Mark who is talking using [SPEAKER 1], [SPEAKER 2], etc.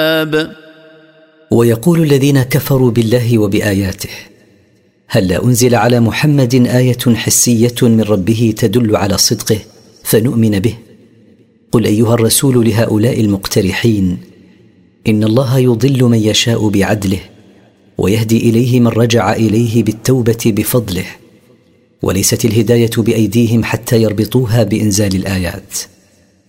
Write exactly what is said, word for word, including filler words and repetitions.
[SPEAKER 1] ويقول الذين كفروا بالله وبآياته: هل أنزل على محمد آية حسية من ربه تدل على صدقه فنؤمن به؟ قل أيها الرسول لهؤلاء المقترحين: إن الله يضل من يشاء بعدله ويهدي إليه من رجع إليه بالتوبة بفضله، وليست الهداية بأيديهم حتى يربطوها بإنزال الآيات.